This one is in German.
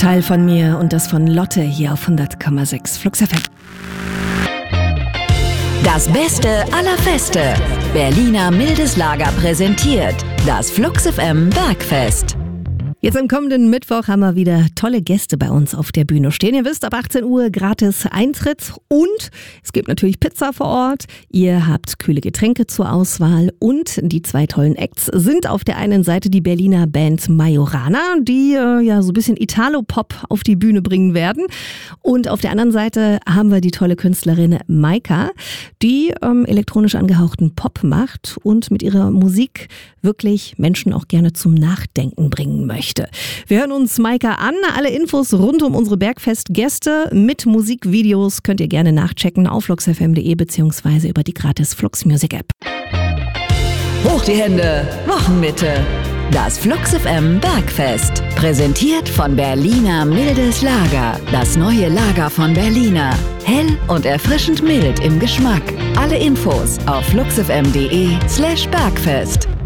Teil von mir und das von Lotte hier auf 100,6 Flux FM. Das Beste aller Feste. Berliner Mildes Lager präsentiert das Flux FM Bergfest. Jetzt am kommenden Mittwoch haben wir wieder tolle Gäste bei uns auf der Bühne stehen. Ihr wisst, ab 18 Uhr gratis Eintritt und es gibt natürlich Pizza vor Ort. Ihr habt kühle Getränke zur Auswahl und die zwei tollen Acts sind auf der einen Seite die Berliner Band Majorana, die so ein bisschen Italo-Pop auf die Bühne bringen werden. Und auf der anderen Seite haben wir die tolle Künstlerin Maika, die elektronisch angehauchten Pop macht und mit ihrer Musik wirklich Menschen auch gerne zum Nachdenken bringen möchte. Wir hören uns Maika an. Alle Infos rund um unsere Bergfest-Gäste mit Musikvideos könnt ihr gerne nachchecken auf fluxfm.de bzw. über die gratis Flux Music App. Hoch die Hände, Wochenmitte. Das Flux FM Bergfest. Präsentiert von Berliner Mildes Lager. Das neue Lager von Berliner. Hell und erfrischend mild im Geschmack. Alle Infos auf fluxfm.de/Bergfest.